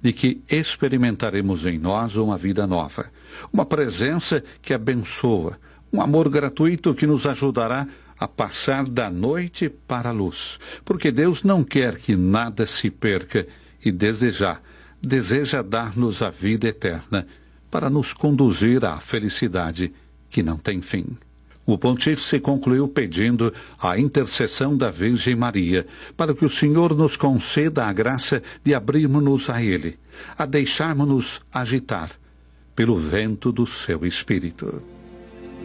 de que experimentaremos em nós uma vida nova, uma presença que abençoa, um amor gratuito que nos ajudará a passar da noite para a luz, porque Deus não quer que nada se perca e deseja dar-nos a vida eterna para nos conduzir à felicidade que não tem fim. O pontífice concluiu pedindo a intercessão da Virgem Maria para que o Senhor nos conceda a graça de abrirmos-nos a Ele, a deixarmos-nos agitar pelo vento do seu Espírito.